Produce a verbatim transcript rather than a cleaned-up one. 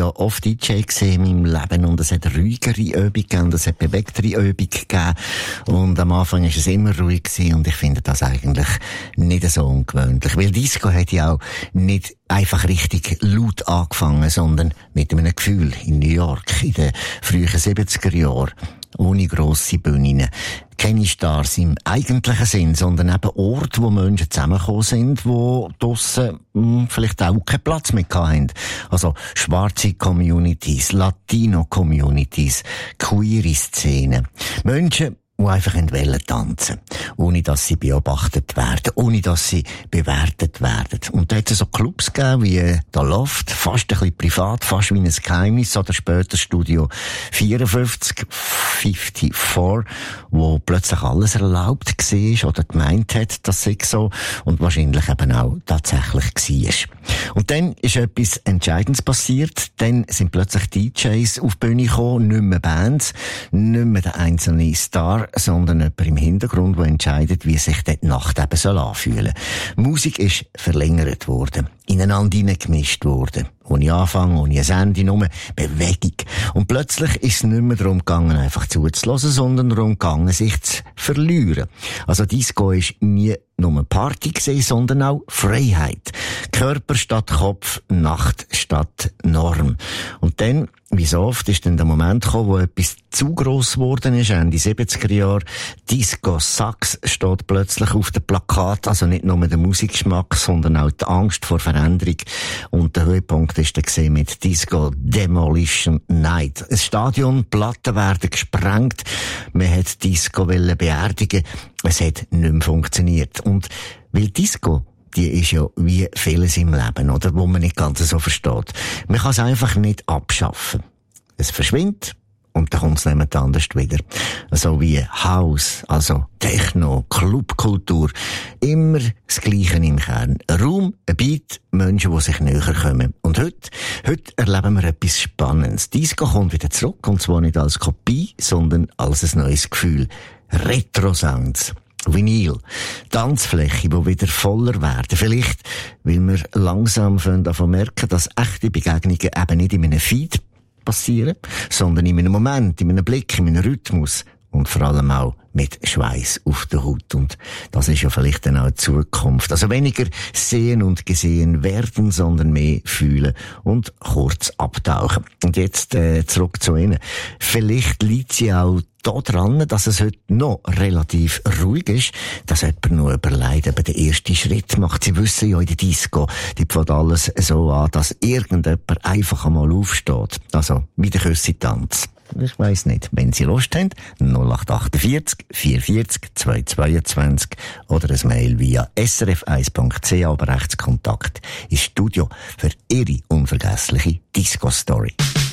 ja oft D J gesehen in meinem Leben und es hat ruhigere Übungen gegeben und es hat bewegtere Übungen gegeben. Und am Anfang war es immer ruhig gewesen und ich finde das eigentlich nicht so ungewöhnlich. Weil Disco hat ja auch nicht einfach richtig laut angefangen, sondern mit einem Gefühl in New York in den frühen siebziger Jahren. Ohne grosse Bühnen. Keine Stars im eigentlichen Sinn, sondern eben Orte, wo Menschen zusammengekommen sind, die draussen mh, vielleicht auch keinen Platz mehr hatten. Also schwarze Communities, Latino-Communities, queere Szenen. Menschen, die einfach wollen tanzen, ohne dass sie beobachtet werden, ohne dass sie bewertet werden. Und da hat es so Clubs gegeben wie der Loft, fast ein bisschen privat, fast wie ein Geheimnis, oder später Studio vierundfünfzig, vierundfünfzig, wo plötzlich alles erlaubt war oder gemeint hat, das sei so, und wahrscheinlich eben auch tatsächlich war. Und dann ist etwas Entscheidendes passiert, dann sind plötzlich D Js auf die Bühne gekommen, nicht mehr Bands, nicht mehr der einzelne Star, sondern jemand im Hintergrund, der entscheidet, wie sich die Nacht eben soll anfühlen. Musik ist verlängert worden, ineinander hineingemischt worden. Ohne Anfang, ohne ein Ende, nur Bewegung. Und plötzlich ist es nicht mehr darum gegangen, einfach zuzulassen, sondern darum gegangen, sich zu verlieren. Also Disco ist nie nur Party gewesen, sondern auch Freiheit. Körper statt Kopf, Nacht statt Norm. Und dann, wie so oft, ist dann der Moment gekommen, wo etwas zu gross geworden ist, Ende siebziger Jahre. Disco Sucks steht plötzlich auf dem Plakat, also nicht nur der Musikgeschmack, sondern auch die Angst vor Veränderung. Und der Höhepunkt ist dann gesehen mit Disco Demolition Night. Ein Stadion, Platten werden gesprengt, man hat Disco beerdigen, es hat nicht mehr funktioniert. Und weil Disco, die ist ja wie vieles im Leben, oder? Wo man nicht ganz so versteht. Man kann es einfach nicht abschaffen. Es verschwindet und dann kommt es nicht anders wieder. So wie House, also Techno, Clubkultur. Immer das Gleiche im Kern. Ein Raum, ein Beat, Menschen, die sich näher kommen. Und heute, heute erleben wir etwas Spannendes. Disco kommt wieder zurück, und zwar nicht als Kopie, sondern als ein neues Gefühl. Retro-Sounds. Vinyl. Tanzfläche, die wieder voller werden. Vielleicht, weil wir langsam davon merken, dass echte Begegnungen eben nicht in einem Feed passieren, sondern in einem Moment, in einem Blick, in einem Rhythmus. Und vor allem auch mit Schweiß auf der Haut. Und das ist ja vielleicht dann auch die Zukunft. Also weniger sehen und gesehen werden, sondern mehr fühlen und kurz abtauchen. Und jetzt äh, zurück zu Ihnen. Vielleicht liegt sie auch da dran, dass es heute noch relativ ruhig ist, dass jemand noch überlegt, ob er den ersten Schritt macht. Sie wissen ja in der Disco, die fängt alles so an, dass irgendjemand einfach einmal aufsteht. Also wie der Küssi-Tanz. Ich weiss nicht. Wenn Sie Lust haben, null acht achtundvierzig, vierundvierzig, zweihundertzweiundzwanzig oder ein Mail via s r f eins punkt c h, aber Rechtskontakt ins Studio für Ihre unvergessliche Disco-Story.